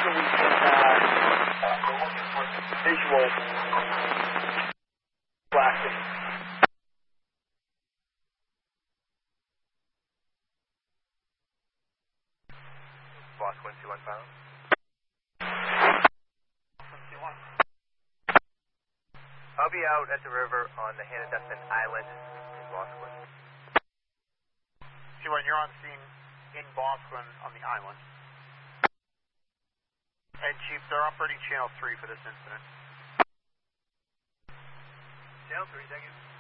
so we can, we're looking for some visual blasting. Boss 121 pound. 121. I'll be out at the river on the Hannah-Dustin Island in Bosquen. T1, you're on scene in Bosquen on the island. And Chief, they're operating channel 3 for this incident. Channel 3, thank you.